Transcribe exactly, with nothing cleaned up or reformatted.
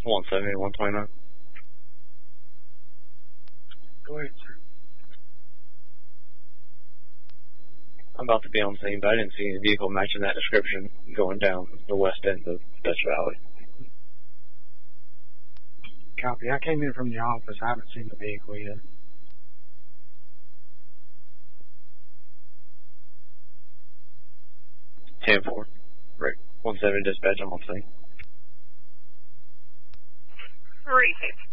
one seventy, one twenty-nine. Go ahead, sir. I'm about to be on scene, but I didn't see any vehicle matching that description going down the west end of Dutch Valley. Copy. I came in from the office. I haven't seen the vehicle yet. ten four. Right. one seventy dispatch on scene. Three,